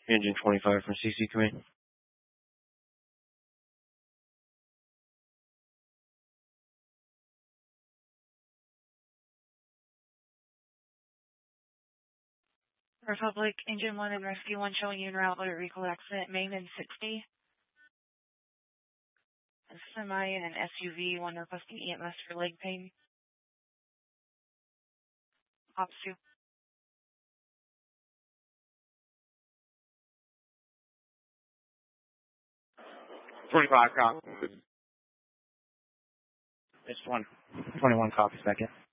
Engine 25 from CC Command. Republic, Engine 1 and Rescue 1 showing you en route motor vehicle accident, Mainman 60. A semi and an SUV, one requesting EMS for leg pain. Ops 2. 25 copy. It's 21 copy second.